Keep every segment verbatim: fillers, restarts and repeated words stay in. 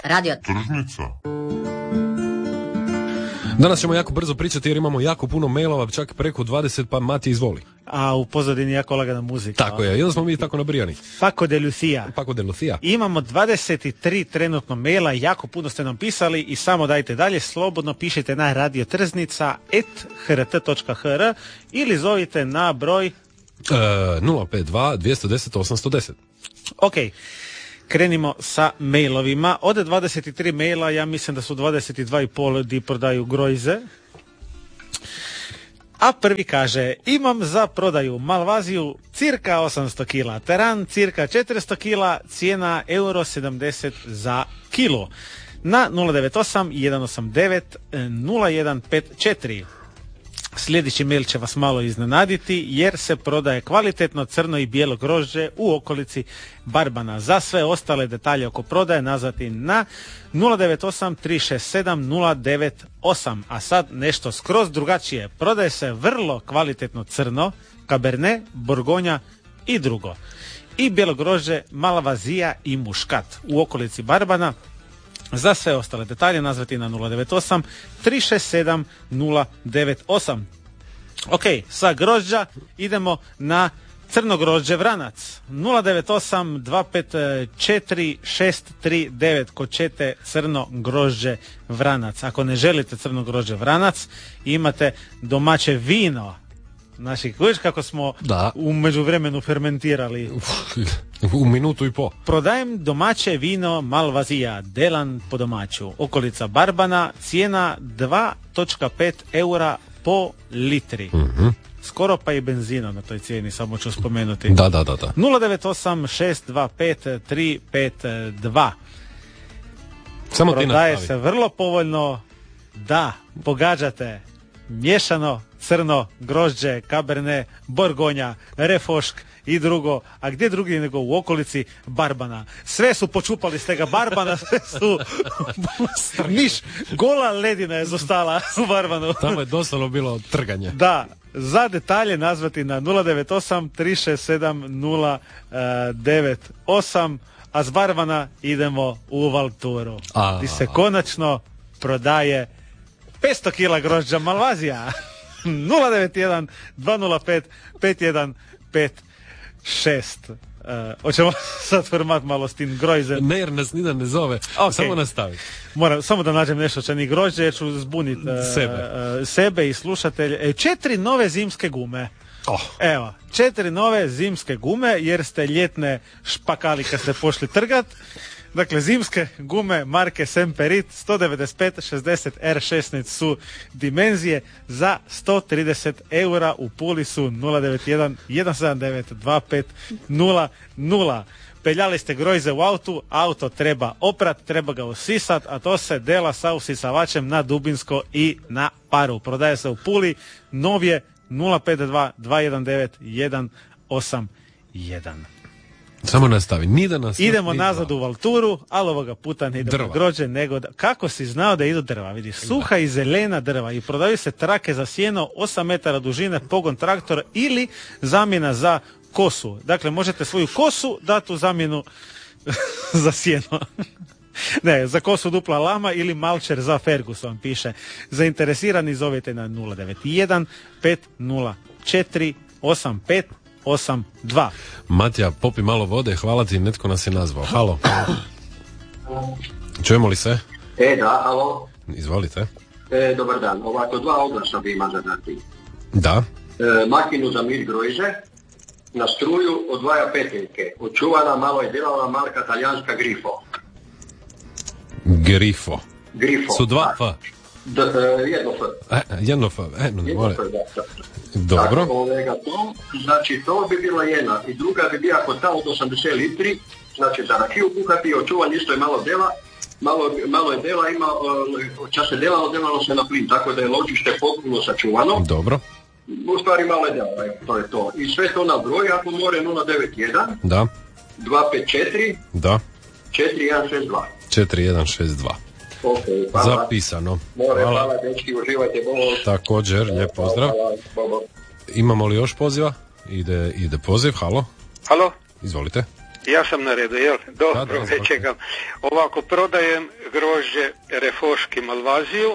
Radio Tržnica. Danas ćemo jako brzo pričati jer imamo jako puno mailova, čak preko dvadeset, pa Mati izvoli. A u pozadini jako lagana muzika. Tako je, i onda smo mi tako nabrijani. Paco de Lucia. Paco de Lucia. Imamo dvadeset tri trenutno maila, jako puno ste nam pisali i samo dajte dalje, slobodno pišite na radiotrznica et h r t točka h r ili zovite na broj E, nula pet dva dvjesto deset osamsto deset. Ok, krenimo sa mailovima. Od dvadeset tri maila ja mislim da su dvadeset dva i pol di prodaju grojze. A prvi kaže, imam za prodaju Malvaziju cirka osamsto kila, teran cirka četiristo kila, cijena euro sedamdeset za kilo. Na nula devet osam jedan osam devet nula jedan pet četiri. Sljedeći mail će vas malo iznenaditi jer se prodaje kvalitetno crno i bijelo grožđe u okolici Barbana. Za sve ostale detalje oko prodaje nazvati na nula devet osam tri šest sedam nula devet osam. A sad nešto skroz drugačije. Prodaje se vrlo kvalitetno crno, Cabernet, Borgonja i drugo. I bijelo grožđe Malvazija i Muškat u okolici Barbana. Za sve ostale detalje nazvati na nula devet osam tri šest sedam nula devet osam. Ok, sa grožđa idemo na crno grožđe Vranac. nula devet osam dva pet četiri šest tri devet kočete crno grožđe Vranac. Ako ne želite crno grožđe Vranac, imate domaće vino. Znači, vidiš kako smo da. u međuvremenu fermentirali. U minutu i po. Prodajem domaće vino Malvazija, Delan po domaću, okolica Barbana, cijena dva zarez pet eura po litri. Mm-hmm. Skoro pa i benzina na toj cijeni, samo ću spomenuti. Da, da, da, da. nula devet osam šest dva pet tri pet dva. Samo ti prodaje nastavi. se vrlo povoljno. Da, pogađate. Miješano crno grožđe, Cabernet, Borgonja, Refošk i drugo. A gdje drugi nego u okolici Barbana. Sve su počupali s tega Barbana, sve su niš, gola ledina je zostala u Barbanu. Tamo je doslovno bilo trganje. Da, za detalje nazvati na nula devet osam tri šest sedam nula devet osam, a s Barbana idemo u Valturu. A. Gdje se konačno prodaje petsto kila grožđa Malvazija. nula devet jedan dva nula pet pet jedan pet šest. Uh, hoćemo sad format malo s tim grojzem. Ne, jer nas nida ne zove. Okay. Samo nastavi. Moram samo da nađem nešto što ni grožđe, jer ću zbuniti uh, sebe. Uh, sebe i slušatelje. E, četiri nove zimske gume. Oh. Evo, četiri nove zimske gume, jer ste ljetne špakali kad ste pošli trgat. Dakle, zimske gume marke Semperit sto devedeset pet šezdeset R šesnaest su dimenzije za sto trideset eura. U Puli su nula devet jedan jedan sedam devet dva pet nula nula. Peljali ste grojze u autu, auto treba oprat, treba ga usisat, a to se dela sa usisavačem na dubinsko i na paru. Prodaje se u Puli, novije nula pet dva dva jedan devet jedan osam jedan. Samo nastavi, ni da nas... Idemo nazad u Valturu, ali ovoga puta ne idemo drva. grođe, nego da... Kako si znao da idu drva? Vidiš, suha i zelena drva i prodaju se trake za sjeno osam metara dužine, pogon traktora ili zamjena za kosu. Dakle, možete svoju kosu dati u zamjenu za sjeno. Ne, za kosu dupla lama ili malčer za Ferguson piše. Zainteresirani zovete na nula devet jedan pet nula četiri osam pet osam dva. Matija, popi malo vode, hvala ti, netko nas je nazvao. Halo. Čujemo li se? E, da, alo. Izvolite. E, dobar dan. Ovako, dva oglasa bi ima zadati. Da. E, makinu za mir grojže, na struju odvaja petinke. Očuvana, malo je delala marka talijanska Grifo. Grifo. Grifo. Su dva F. D, e, jedno F. E, jedno F. E, no, jedno F, da, da. Dobro. Tako, kolega, to, znači, to bi bila jedna. I druga bi bila kota od osamdeset litri, znači za rakiju kuhati, očuvan isto je malo dela, malo, malo je dela, ima, čas se delalo, delalo se na plin, tako da je ložište potpuno sačuvano. Dobro. U stvari malo je dela, to je to. I sve to na broj, ako more nula devet jedan Da. dva pet četiri Da. četiri jedan šest dva. četiri jedan šest dva. Okay, hvala. Zapisano. More, hvala. hvala, dečki, uživajte, bolo. Također, lijep pozdrav. Hvala, hvala. Imamo li još poziva? Ide, ide poziv, halo. Halo? Izvolite. Ja sam na redu, jel? Dobro, Da, da, već čekam. Ovako, prodajem grožđe Refoški Malvaziju,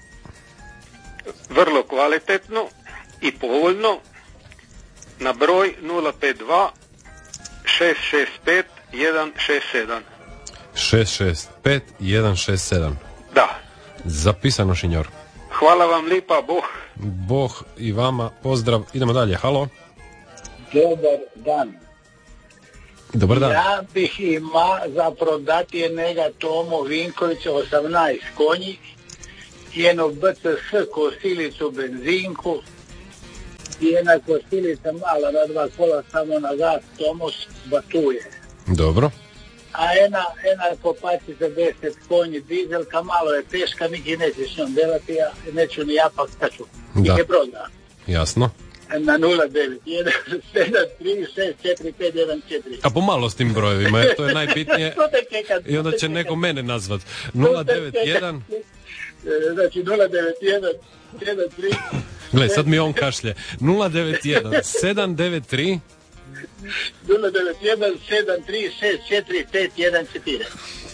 vrlo kvalitetno i povoljno, na broj nula pet dva šest šest pet jedan šest sedam. šest šest pet jedan šest sedam. Da. Zapisano, Šinjor. Hvala vam lipa, Bog. Bog i vama, pozdrav. Idemo dalje, halo. Dobar dan. Dobar dan. Ja bih ima za prodati njega Tomo Vinkovića osamnaest konji, jednu B C S kosilicu benzinku, jedna kosilica mala na dva kola samo na gas Tomos Batuje. Dobro. A jedna, jedna kopačica deset konji dizelka, malo je teška, niki neće s njom delati, ja neću ni ja pak taču. Da. Je proda. Jasno. Na nula devet jedan sedam tri šest četiri pet jedan četiri. A pomalo s tim brojevima, jer to je najbitnije. Što te čekat? I onda će neko mene nazvat. nula devet jedan Znači nula devet jedan sedam tri. Gle, sad mi on kašlje. nula devet jedan sedam devet tri nula devet jedan sedam tri šest četiri pet jedan četiri.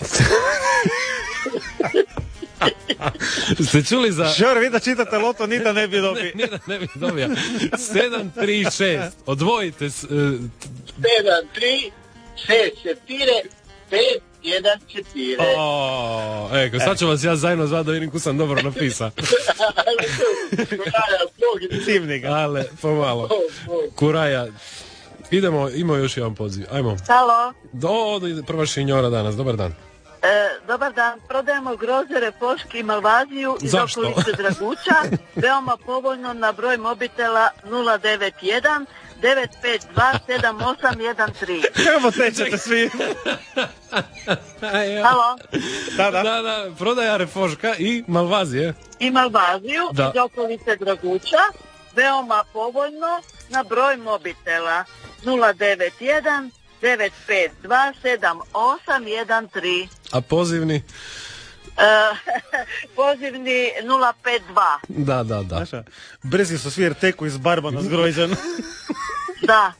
Ste čuli za... Žor, vi da čitate loto, ni da ne bi dobio. Ne, ni da ne bi dobio. sedam tri šest Odvojite... S, uh, sedam tri šest četiri pet jedan četiri. o, eko, sad ću vas ja zajedno zvat da vidim ko sam dobro napisao. Cimni ga. Ale, pomalo. Kuraja. Idemo, imamo još jedan poziv. Ajmo. Halo, Do, do, prva Šinjora danas. Dobar dan. e, dobar dan, prodajemo grožđe Refoški i Malvaziju iz Zašto? okolice Draguća, veoma povoljno na broj mobitela nula devet jedan devet pet dva sedam osam jedan tri. Evo tečete svi. Halo, Da, da. Da, da, prodaja Refoška i Malvazije. i Malvaziju Da. iz okolice Draguća, veoma povoljno na broj mobitela nula devet jedan devet pet dva sedam osam jedan tri. A pozivni? E, pozivni nula pet dva. Da, da, da. Znaš, brzi su svi jer teku iz Barbana s grožđem. Da.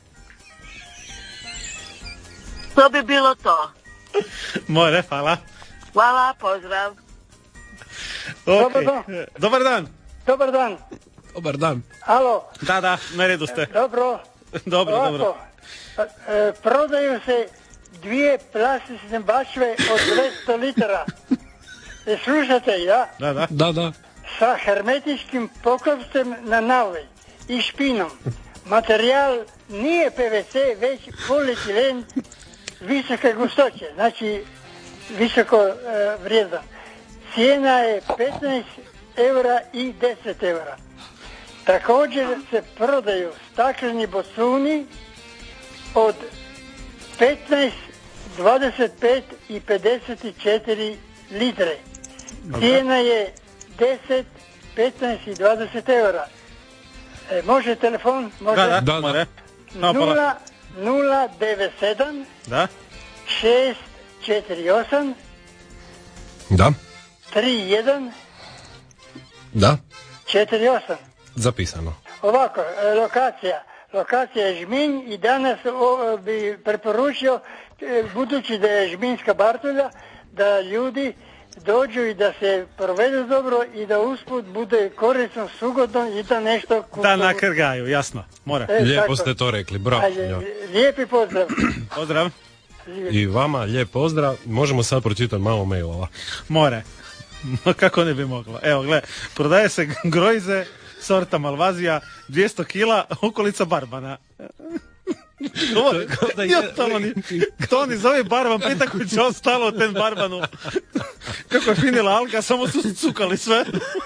To bi bilo to. More, hvala. Hvala, pozdrav. Okay. Dobar dan. Dobar dan. Dobar dan. Dobar dan. Alo, Da, da, na redu ste. dobro. Dobro, Ovako, dobro. e, prodaju se dvije plastične bačve od dvjesto litara. E, slušate, ja? Da, da. Da, da. Sa hermetičkim poklopcem na navi i špinom. Materijal nije P V C, već polietilen visoke gustoće, znači visoko e, vrijedan. Cijena je petnaest eura i deset eura. Također se prodaju stakleni bocuni od petnaest, dvadeset pet i pedeset četiri litre. Cijena je deset, petnaest i dvadeset eura. E, može telefon? Može? Da, da, Da, da. more. No, pola. nula nula devet sedam Da. šest četiri osam Da, tri jedan da. četiri osam. Zapisano. Ovako, e, lokacija. Lokacija je Žminj i danas o, bi preporučio, e, budući da je Žminjska Bartolja, da ljudi dođu i da se provedu dobro i da usput bude korisno, sugodno i da nešto kupuju. Da nakrgaju, jasno. More. E, Lijepo tako. ste to rekli, bravo. Ajde, Ja. lijepi pozdrav. Pozdrav. I vama lijep pozdrav. Možemo sad pročitati malo mailova. More. Ma kako ne bi moglo. Evo, gle, prodaje se grojze, sorta Malvazija, dvjesto kila, okolica Barbana. Ovo, da je- jo, to oni, to oni zove Barban, pita koji će ostalo od ten Barbanu. Kako je finila Alka, samo su cukali sve.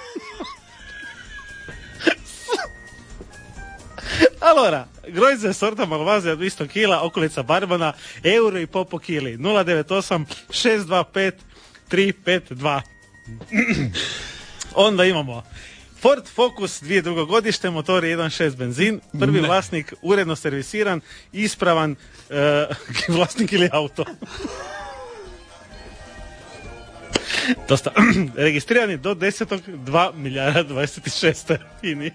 Allora, grojze sorta Malvazija dvjesto kila, okolica Barbana, euro i po po kili, nula devet osam šest dva pet tri pet dva. Onda imamo Ford Focus, dvije drugogodište, motor je jedan šest benzin, prvi Ne. vlasnik uredno servisiran, ispravan e, vlasnik ili auto. Dosta. Registrirani do desetog dva milijarda dvadeset šest. Fini.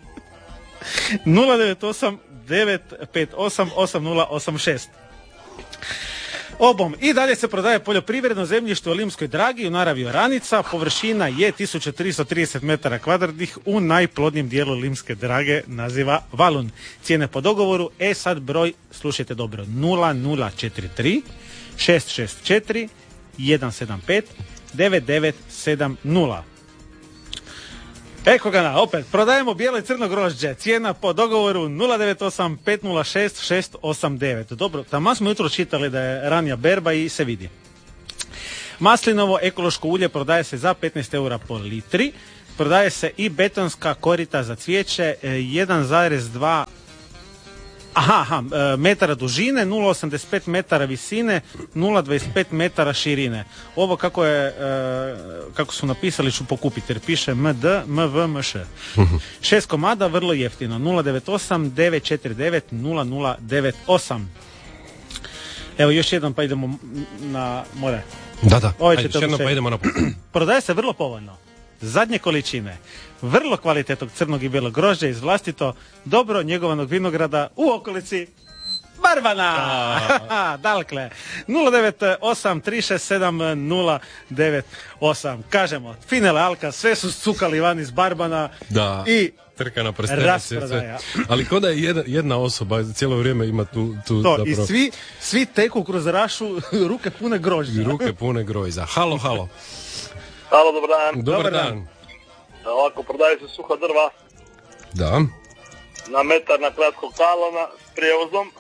nula devet osam devet pet osam osam nula osam šest. Obom. I dalje se prodaje poljoprivredno zemljište u Limskoj Dragi u naravi oranica. Površina je tisuću tristo trideset metara kvadratnih u najplodnijem dijelu Limske Drage, naziva Valun. Cijene po dogovoru. E sad broj, slušajte dobro, nula nula četiri tri šest šest četiri jedan sedam pet devet devet sedam nula. Eko ga na, opet, prodajemo bijelo i crno grožđe, cijena po dogovoru nula devet osam pet nula šest šest osam devet. Dobro, tamo smo jutro čitali da je ranija berba i se vidi. Maslinovo ekološko ulje prodaje se za petnaest eura po litri, prodaje se i betonska korita za cvijeće jedan zarez dva Aha, aha, metara dužine, nula zarez osamdeset pet metara visine, nula zarez dvadeset pet metara širine. Ovo kako je, kako su napisali ću pokupiti, jer piše M D, M V, M Š. Šest komada, vrlo jeftino, nula devet osam devet četiri devet nula nula devet osam. Evo još jedan pa idemo na more. Da, da, Ovaj ajde, još jedno pa idemo na Prodaje se vrlo povoljno. Zadnje količine vrlo kvalitetnog crnog i bijelog grožđa iz vlastito dobro njegovanog vinograda u okolici Barbana. Dakle, nula devet osam tri šest sedam nula devet osam. Kažemo, Finele Alka, sve su cukali van iz Barbana da. I trka na prstene sve. Ali ko da je jedna, jedna osoba cijelo vrijeme ima tu, tu to, zapravo... I svi, svi teku kroz rašu ruke pune grožđa. Ruke pune grožđa. Halo, halo. Halo, dobar dan. Dobar, dobar dan. dan. Ovako, prodaje se suha drva. Da. Na metar na kratko kalana s prijevozom.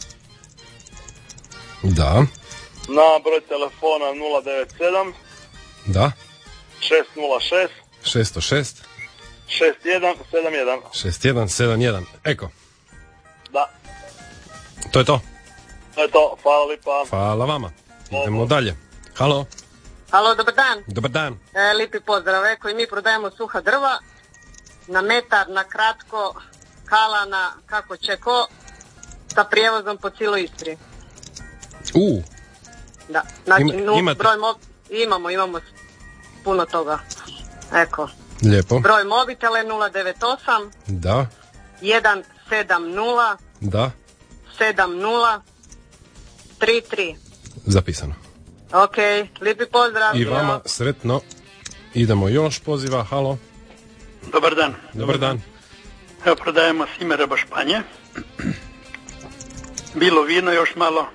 Da. Na broj telefona nula devet sedam Da. šest nula šest šest nula šest šest jedan sedam jedan šest jedan sedam jedan. Eko. Da. To je to. To je to. Hvala lipa. Hvala vama. Idemo dalje. Halo. Halo, dobar dan. Dobar dan. E, lipi pozdrav. Eko i mi prodajemo suha drva na metar, na kratko, kalana, kako će ko, sa prijevozom po cijeloj Istri. U. Da, znači Ima, nu, imate? broj mob... imamo, imamo puno toga. Eko. Lijepo. Broj mobitela je nula devet osam Da. jedan sedam nula Da. sedam nula tri tri. Zapisano. Ok, lipi pozdrav. I vama sretno. Idemo još poziva. Halo. Dobar dan. Dobar dan. Evo prodajemo simere bašpanje. Bilo vino još malo.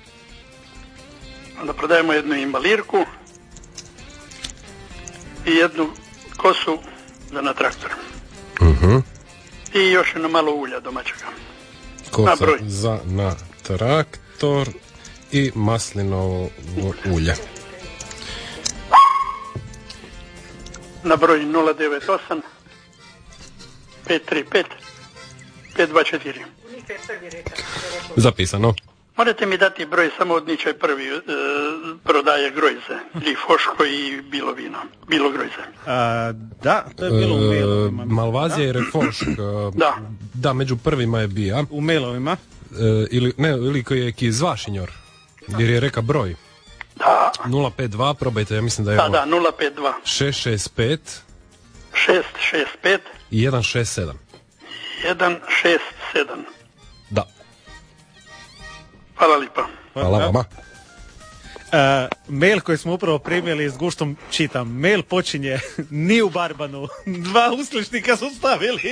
Onda prodajemo jednu imbalirku i jednu kosu za na traktor. Uh-huh. I još jedno malo ulja domaćega. Kosa na broj. za na traktor i maslinovo ulje. Na broj nula devet osam pet tri pet pet dva četiri. Zapisano. Morate mi dati broj samo od ničaj prvi e, prodaje grojze, ili foško i bilo vino, bilo grojze. A, da, to je bilo u mailovima. E, Malvazija i Refošk. Da. Da, među prvima je bija. U mailovima. E, ili, ne, ili koji je ki zvašinjor, jer je reka broj. Da. nula pet dva, probajte, ja mislim da je da, ovo. Da, nula pet dva šest šest pet šest šest pet i jedan šest sedam. jedan šest sedam. Da. Hvala lipa. Hvala vama. Uh, mail koji smo upravo primili s guštom čitam. Mail počinje ni u Barbanu. Dva uskličnika su stavili.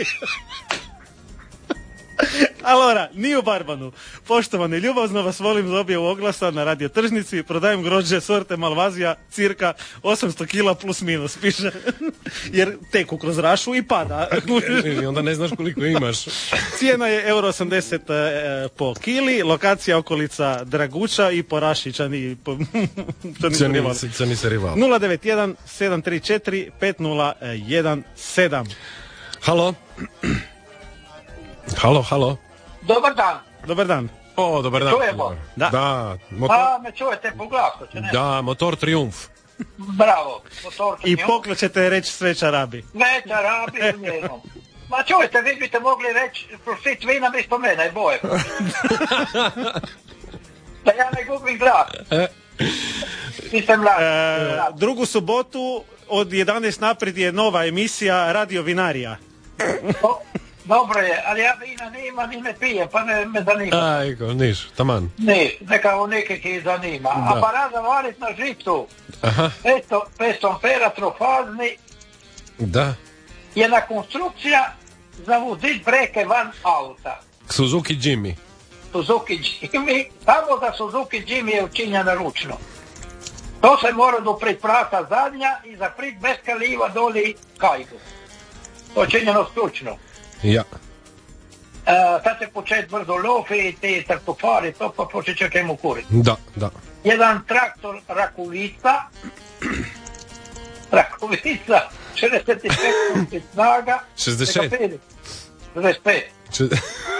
Alora, ni u Barbanu. Poštovani, ljubazno vas volim za objavu oglasa na radio tržnici. Prodajem grožđe sorte Malvazija, cirka osamsto kila plus minus, piše. Jer teku kroz rašu i pada. I onda ne znaš koliko imaš. Cijena je euro osamdeset e, po kili, lokacija okolica Draguča i po raši Čani, po, čani, čani se rival. nula devet jedan sedam tri četiri pet nula jedan sedam. Halo. Halo, halo. Dobar dan. Dobar dan. O, dobar dan. Čujemo? Da. Da, motor... A, me čujete po glasu, če ne? Da, motor Triumf. Bravo, motor I poklo ćete reći sve čarabi. Ne čarabi, jednom. Ma čujte, vi biste mogli reći profit vina mi spomena i boje. Da ja ne gubim glas. E. Nisam mlad. E, drugu subotu od jedanaest naprijed je nova emisija Radio Vinarija. O, Dobro je, ali ja vina nima ni ne pije, pa ne me zanima. Ajko, niš, taman. Niš, neka u neki ki zanima. Da. Aparat za varit na žitu, Aha, eto, pestompera trofazni, da. je na konstrukcija za vozit breke van auta. Suzuki Jimmy. Suzuki Jimmy, samo da Suzuki Jimmy je učinjena ručno. To se mora doprit prata zadnja i zaprit bez kaliva doli kajdu. To je učinjeno stručno. Ja. Uh, sad se počet brzo lofi i te tartufari, to pa počet će čemu kuriti. Da, da. Jedan traktor Rakovica, Rakovica, šezdeset pet snaga, šezdeset šest. šezdeset pet. Če-